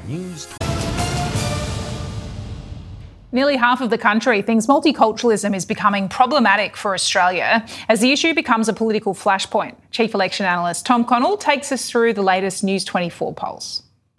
News. Nearly half of the country thinks multiculturalism is becoming problematic for Australia as the issue becomes a political flashpoint. Chief Election Analyst Tom Connell takes us through the latest News 24 polls.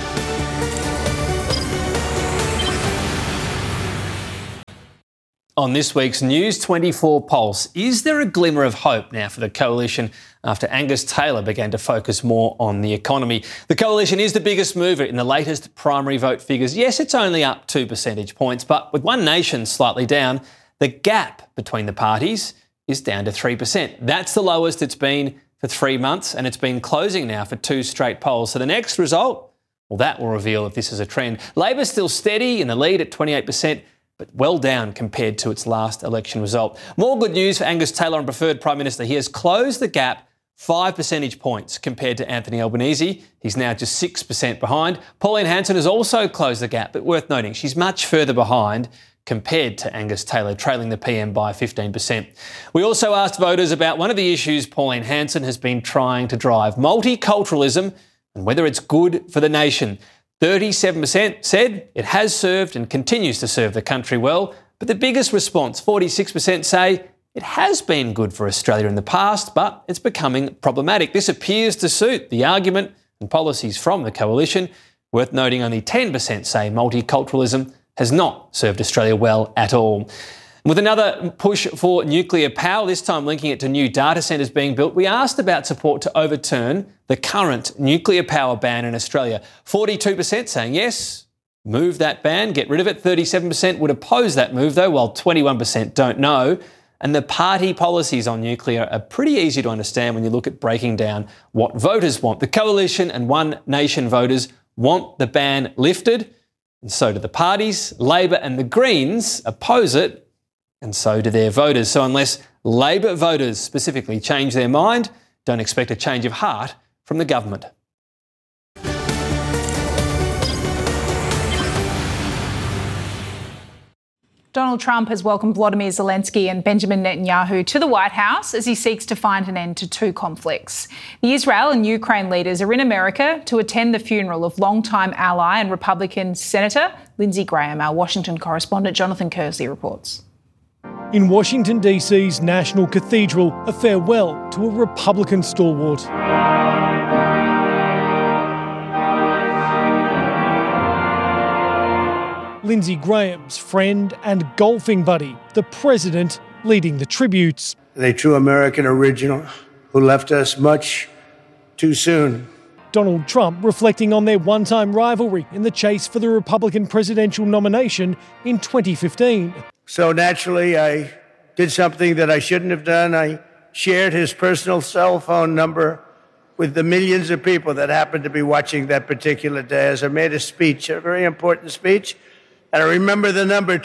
On this week's News 24 Pulse, is there a glimmer of hope now for the Coalition after Angus Taylor began to focus more on the economy? The Coalition is the biggest mover in the latest primary vote figures. Yes, it's only up 2 percentage points, but with One Nation slightly down, the gap between the parties is down to 3%. That's the lowest it's been for 3 months, and it's been closing now for 2 straight polls. So the next result, well, that will reveal if this is a trend. Labor's still steady in the lead at 28%, but well down compared to its last election result. More good news for Angus Taylor and preferred Prime Minister. He has closed the gap 5 percentage points compared to Anthony Albanese. He's now just 6% behind. Pauline Hanson has also closed the gap, but worth noting, she's much further behind compared to Angus Taylor, trailing the PM by 15%. We also asked voters about one of the issues Pauline Hanson has been trying to drive, multiculturalism, and whether it's good for the nation. 37% said it has served and continues to serve the country well, but the biggest response, 46%, say it has been good for Australia in the past, but it's becoming problematic. This appears to suit the argument and policies from the Coalition. Worth noting, only 10% say multiculturalism has not served Australia well at all. With another push for nuclear power, this time linking it to new data centres being built, we asked about support to overturn the current nuclear power ban in Australia. 42% saying yes, move that ban, get rid of it. 37% would oppose that move though, while 21% don't know. And the party policies on nuclear are pretty easy to understand when you look at breaking down what voters want. The Coalition and One Nation voters want the ban lifted, and so do the parties. Labor and the Greens oppose it, and so do their voters. So unless Labor voters specifically change their mind, don't expect a change of heart from the government. Donald Trump has welcomed Volodymyr Zelensky and Benjamin Netanyahu to the White House as he seeks to find an end to 2 conflicts. The Israel and Ukraine leaders are in America to attend the funeral of longtime ally and Republican Senator Lindsey Graham. Our Washington correspondent Jonathan Kersley reports. In Washington, D.C.'s National Cathedral, a farewell to a Republican stalwart. Lindsey Graham's friend and golfing buddy, the president leading the tributes. A true American original who left us much too soon. Donald Trump reflecting on their one-time rivalry in the chase for the Republican presidential nomination in 2015. So naturally, I did something that I shouldn't have done. I shared his personal cell phone number with the millions of people that happened to be watching that particular day as I made a speech, a very important speech. And I remember the number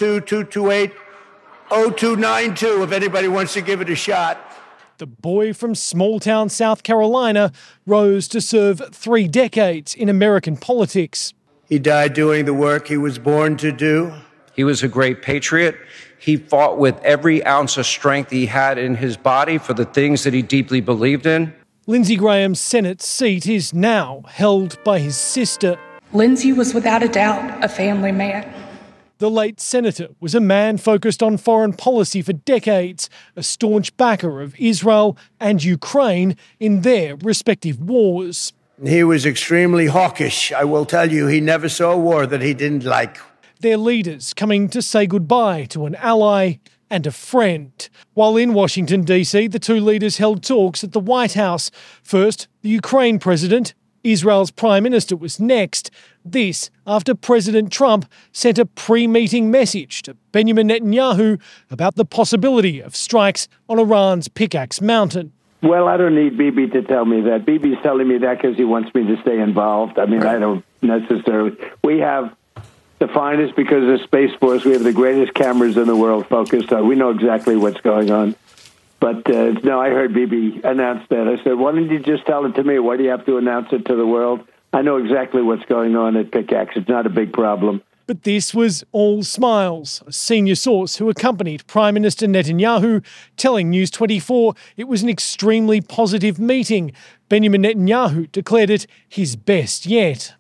202-228-0292 if anybody wants to give it a shot. The boy from small-town South Carolina rose to serve 3 decades in American politics. He died doing the work he was born to do. He was a great patriot. He fought with every ounce of strength he had in his body for the things that he deeply believed in. Lindsey Graham's Senate seat is now held by his sister. Lindsey was without a doubt a family man. The late senator was a man focused on foreign policy for decades, a staunch backer of Israel and Ukraine in their respective wars. He was extremely hawkish. I will tell you, he never saw a war that he didn't like. Their leaders coming to say goodbye to an ally and a friend. While in Washington, D.C., the 2 leaders held talks at the White House. First, the Ukraine president. Israel's Prime Minister was next. This after President Trump sent a pre-meeting message to Benjamin Netanyahu about the possibility of strikes on Iran's Pickaxe Mountain. Well, I don't need Bibi to tell me that. Bibi's telling me that because he wants me to stay involved. I mean, I don't necessarily. We have the finest because of Space Force. We have the greatest cameras in the world focused on. We know exactly what's going on. But no, I heard Bibi announce that. I said, why didn't you just tell it to me? Why do you have to announce it to the world? I know exactly what's going on at Pickaxe. It's not a big problem. But this was all smiles. A senior source who accompanied Prime Minister Netanyahu telling News 24 it was an extremely positive meeting. Benjamin Netanyahu declared it his best yet.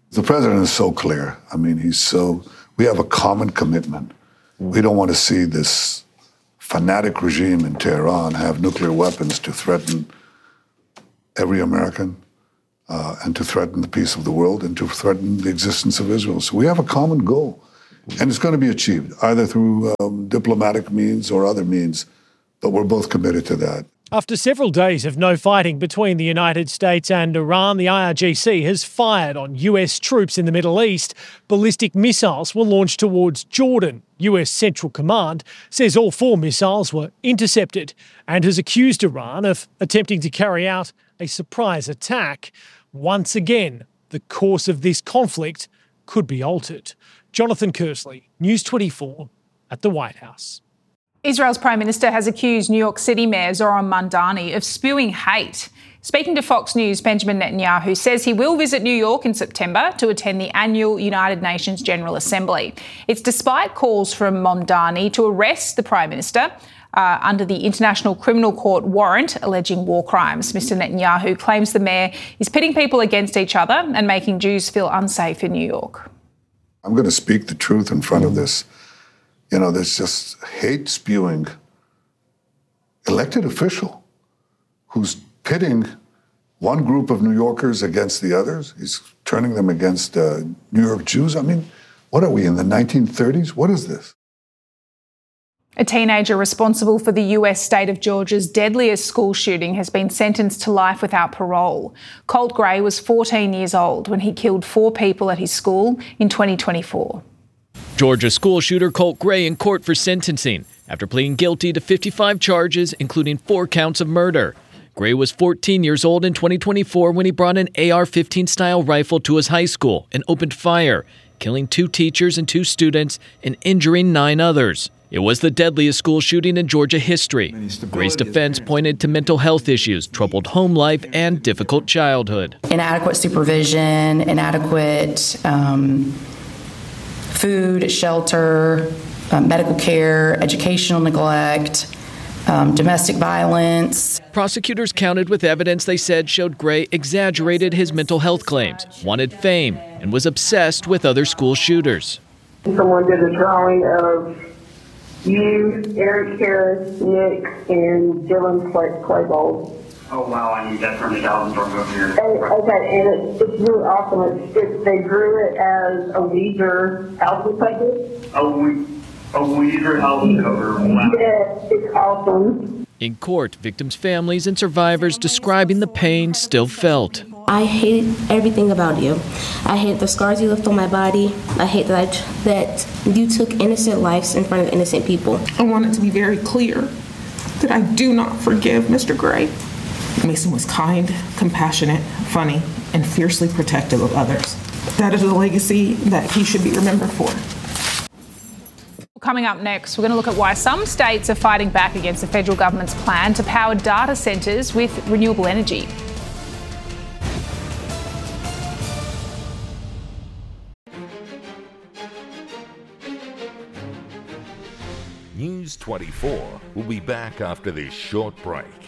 The president is so clear. I mean, we have a common commitment. We don't want to see this fanatic regime in Tehran have nuclear weapons to threaten every American and to threaten the peace of the world and to threaten the existence of Israel. So we have a common goal, and it's going to be achieved either through diplomatic means or other means, but we're both committed to that. After several days of no fighting between the United States and Iran, the IRGC has fired on US troops in the Middle East. Ballistic missiles were launched towards Jordan. US Central Command says all 4 missiles were intercepted and has accused Iran of attempting to carry out a surprise attack. Once again, the course of this conflict could be altered. Jonathan Kersley, News 24 at the White House. Israel's Prime Minister has accused New York City Mayor Zohran Mamdani of spewing hate. Speaking to Fox News, Benjamin Netanyahu says he will visit New York in September to attend the annual United Nations General Assembly. It's despite calls from Mamdani to arrest the Prime Minister under the International Criminal Court warrant alleging war crimes. Mr Netanyahu claims the mayor is pitting people against each other and making Jews feel unsafe in New York. I'm going to speak the truth in front of this. You know, there's just hate spewing elected official who's pitting one group of New Yorkers against the others. He's turning them against New York Jews. I mean, what are we, in the 1930s? What is this? A teenager responsible for the US state of Georgia's deadliest school shooting has been sentenced to life without parole. Colt Gray was 14 years old when he killed 4 people at his school in 2024. Georgia school shooter Colt Gray in court for sentencing after pleading guilty to 55 charges, including 4 counts of murder. Gray was 14 years old in 2024 when he brought an AR-15-style rifle to his high school and opened fire, killing 2 teachers and 2 students and injuring 9 others. It was the deadliest school shooting in Georgia history. Gray's defense pointed to mental health issues, troubled home life, and difficult childhood. Inadequate supervision, inadequate food, shelter, medical care, educational neglect, domestic violence. Prosecutors countered with evidence they said showed Gray exaggerated his mental health claims, wanted fame, and was obsessed with other school shooters. Someone did a drawing of you, Eric Harris, Nick, and Dylan Claybold. Oh, wow, I need that printed out and drunk over here. Okay, and it's really awesome. They drew it as a Weezer album cover. A Weezer album cover, wow. Yeah, it's awesome. In court, victims' families and survivors describing the pain still felt. I hate everything about you. I hate the scars you left on my body. I hate that you took innocent lives in front of innocent people. I want it to be very clear that I do not forgive Mr. Gray. Mason was kind, compassionate, funny, and fiercely protective of others. That is a legacy that he should be remembered for. Coming up next, we're going to look at why some states are fighting back against the federal government's plan to power data centres with renewable energy. News 24 will be back after this short break.